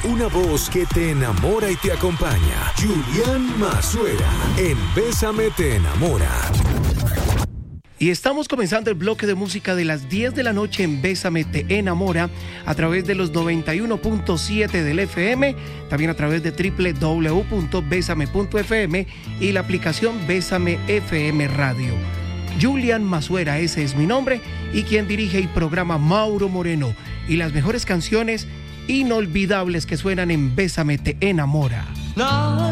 una voz que te enamora y te acompaña. Julián Mazuera, en Bésame te enamora. Y estamos comenzando el bloque de música de las 10 de la noche en Bésame te enamora a través de los 91.7 del FM, también a través de www.besame.fm y la aplicación Bésame FM Radio. Julián Mazuera, ese es mi nombre, y quien dirige y programa Mauro Moreno, y las mejores canciones inolvidables que suenan en Bésame te enamora.